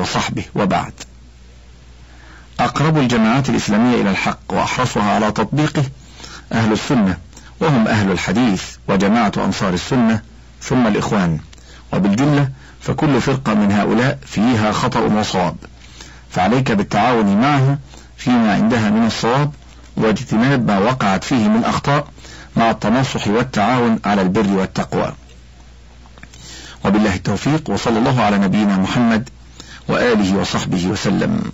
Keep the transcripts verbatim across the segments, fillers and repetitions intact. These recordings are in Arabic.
وصحبه، وبعد. أقرب الجماعات الإسلامية إلى الحق وأحرصها على تطبيقه أهل السنة، وهم أهل الحديث وجماعة أنصار السنة، ثم الإخوان، وبالجملة فكل فرقة من هؤلاء فيها خطأ وصواب، فعليك بالتعاون معها فيما عندها من الصواب واجتناب ما وقعت فيه من أخطاء، مع التناصح والتعاون على البر والتقوى. وبالله التوفيق، وصلى الله على نبينا محمد وآله وصحبه وسلم.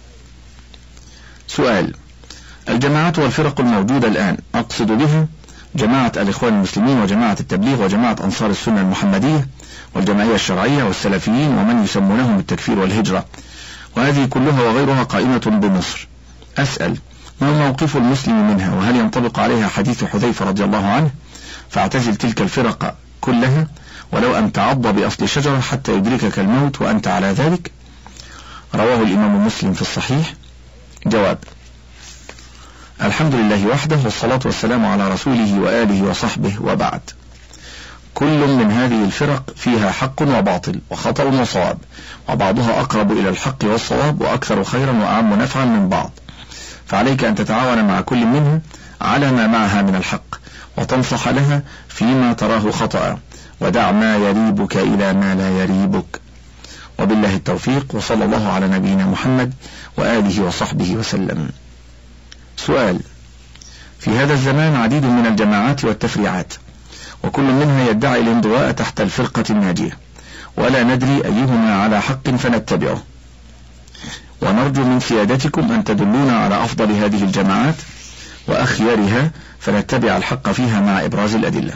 سؤال: الجماعات والفرق الموجودة الآن أقصد بها جماعة الإخوان المسلمين وجماعة التبليغ وجماعة أنصار السنة المحمدية والجمعية الشرعية والسلفيين ومن يسمونهم التكفير والهجرة، وهذه كلها وغيرها قائمة بمصر. أسأل: ما موقف المسلم منها؟ وهل ينطبق عليها حديث حذيفة رضي الله عنه: فاعتزل تلك الفرق كلها ولو أن تعض بأصل شجرة حتى يدركك الموت وأنت على ذلك؟ رواه الإمام مسلم في الصحيح. جواب: الحمد لله وحده، والصلاة والسلام على رسوله وآله وصحبه، وبعد. كل من هذه الفرق فيها حق وباطل وخطأ وصواب، وبعضها أقرب إلى الحق والصواب وأكثر خيرا وأعم نفعا من بعض، فعليك أن تتعاون مع كل منها على ما معها من الحق، وتنصح لها فيما تراه خطأ، ودع ما يريبك إلى ما لا يريبك. وبالله التوفيق، وصلى الله على نبينا محمد وآله وصحبه وسلم. سؤال: في هذا الزمان عديد من الجماعات والتفريعات، وكل منها يدعي الانضواء تحت الفرقة الناجية، ولا ندري أيهما على حق فنتبعه، ونرجو من سيادتكم أن تدلونا على أفضل هذه الجماعات وأخيرها فنتبع الحق فيها مع إبراز الأدلة.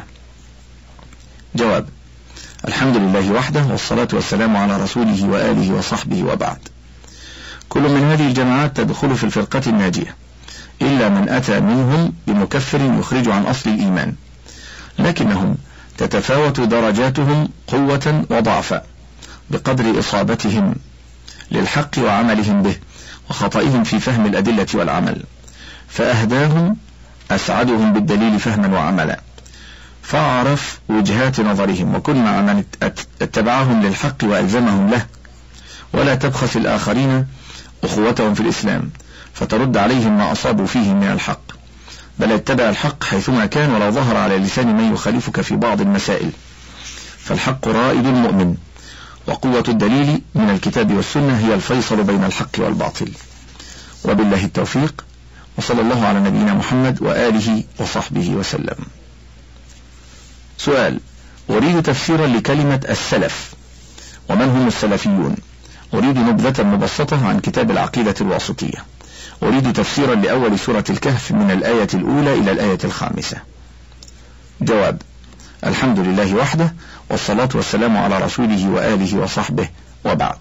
جواب: الحمد لله وحده، والصلاة والسلام على رسوله وآله وصحبه، وبعد. كل من هذه الجماعات تدخل في الفرقة الناجية، إلا من أتى منهم بمكفر يخرج عن أصل الإيمان، لكنهم تتفاوت درجاتهم قوة وضعفا بقدر إصابتهم للحق وعملهم به، وخطئهم في فهم الأدلة والعمل، فأهداهم أسعدهم بالدليل فهما وعملا، فاعرف وجهات نظرهم وكن مع من اتبعهم للحق وألزمهم له، ولا تبخس الآخرين أخوتهم في الإسلام فترد عليهم ما أصابوا فيه من الحق، بل اتبع الحق حيثما كان ولو ظهر على لسان من يخالفك في بعض المسائل، فالحق رائد المؤمن، وقوة الدليل من الكتاب والسنة هي الفيصل بين الحق والباطل. وبالله التوفيق، وصلى الله على نبينا محمد وآله وصحبه وسلم. سؤال: أريد تفسيرا لكلمة السلف، ومن هم السلفيون؟ أريد نبذة مبسطة عن كتاب العقيدة الواسطية. أريد تفسيرا لأول سورة الكهف من الآية الأولى إلى الآية الخامسة. جواب: الحمد لله وحده، والصلاة والسلام على رسوله وآله وصحبه، وبعد.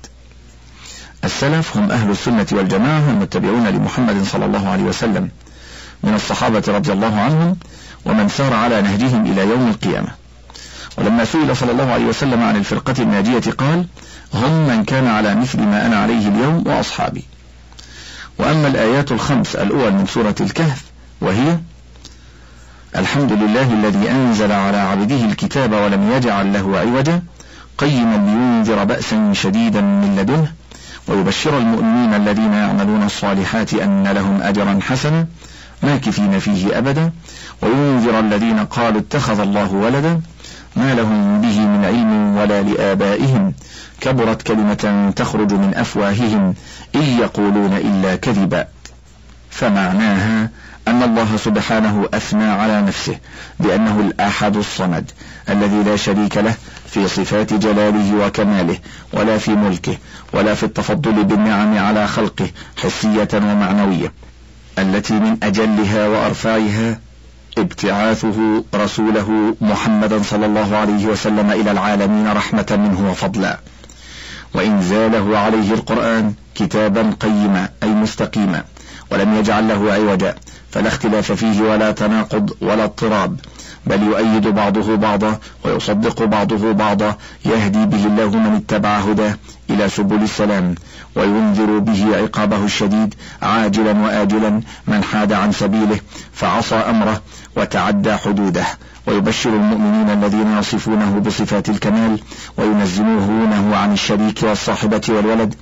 السلف هم أهل السنة والجماعة المتبعون لمحمد صلى الله عليه وسلم من الصحابة رضي الله عنهم ومن سار على نهجهم إلى يوم القيامة. ولما سئل صلى الله عليه وسلم عن الفرقة الناجية قال: هم من كان على مثل ما أنا عليه اليوم وأصحابي. وأما الآيات الخمس الأول من سورة الكهف، وهي: الحمد لله الذي أنزل على عبده الكتاب ولم يجعل له عوجا قيما لينذر بأسا شديدا من لدنه ويبشر المؤمنين الذين يعملون الصالحات أن لهم أجرا حسنا ماكثين فيه أبدا وينذر الذين قالوا اتخذ الله ولدا ما لهم به من علم ولا لآبائهم كبرت كلمة تخرج من أفواههم إن يقولون إلا كذبا. فمعناها أن الله سبحانه أثنى على نفسه بأنه الأحد الصمد الذي لا شريك له في صفات جلاله وكماله ولا في ملكه ولا في التفضل بالنعم على خلقه حسية ومعنوية، التي من أجلها وأرفعها ابتعاثه رسوله محمدا صلى الله عليه وسلم إلى العالمين رحمة منه وفضلا، وإنزاله عليه القرآن كتابا قيما أي مستقيما ولم يجعل له عوجا، فلا اختلاف فيه ولا تناقض ولا اضطراب، بل يؤيد بعضه بعضا ويصدق بعضه بعضا، يهدي به الله من اتبع هداه إلى سبل السلام، وينذر به عقابه الشديد عاجلا وآجلا من حاد عن سبيله فعصى أمره وتعدى حدوده، ويبشر المؤمنين الذين يصفونه بصفات الكمال وينزهونه عن الشريك والصاحبة والولد